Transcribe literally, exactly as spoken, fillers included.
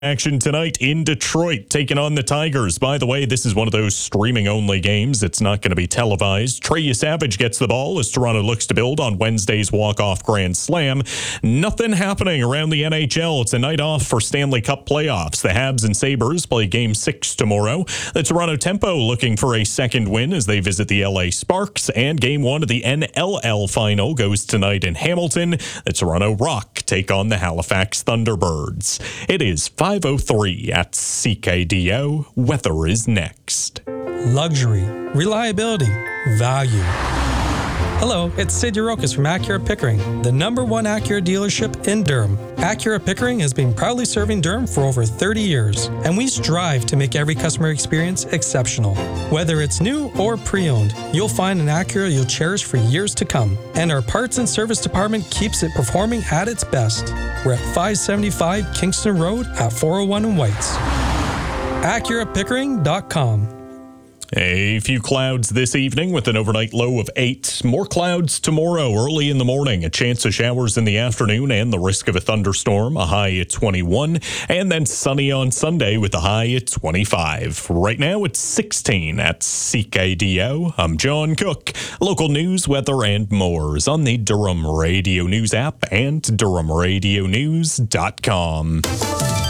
Action tonight in Detroit, taking on the Tigers. By the way, this is one of those streaming-only games. It's not going to be televised. Trey Savage gets the ball as Toronto looks to build on Wednesday's walk-off grand slam. Nothing happening around the N H L. It's a night off for Stanley Cup playoffs. The Habs and Sabres play Game six tomorrow. The Toronto Tempo looking for a second win as they visit the L A Sparks. And Game one of the N L L final goes tonight in Hamilton. The Toronto Rock take on the Halifax Thunderbirds. It is five oh three at C K D O. Weather is next. Luxury, reliability, value. Hello, it's Sid Yurokis from Acura Pickering, the number one Acura dealership in Durham. Acura Pickering has been proudly serving Durham for over thirty years, and we strive to make every customer experience exceptional. Whether it's new or pre-owned, you'll find an Acura you'll cherish for years to come. And our parts and service department keeps it performing at its best. We're at five seventy-five Kingston Road at four oh one in Whites. Acura Pickering dot com. A few clouds this evening with an overnight low of eight. More clouds tomorrow early in the morning. A chance of showers in the afternoon and the risk of a thunderstorm. A high at twenty-one. And then sunny on Sunday with a high at twenty-five. Right now it's sixteen at C K D O. I'm John Cook. Local news, weather, and more is on the Durham Radio News app and Durham Radio News dot com.